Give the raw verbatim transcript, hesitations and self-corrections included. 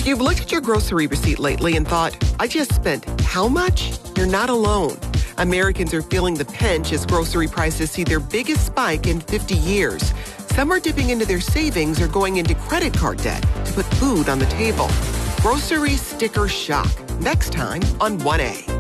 If you've looked at your grocery receipt lately and thought, I just spent how much? You're not alone. Americans are feeling the pinch as grocery prices see their biggest spike in fifty years. Some are dipping into their savings or going into credit card debt to put food on the table. Grocery sticker shock. Next time on one A.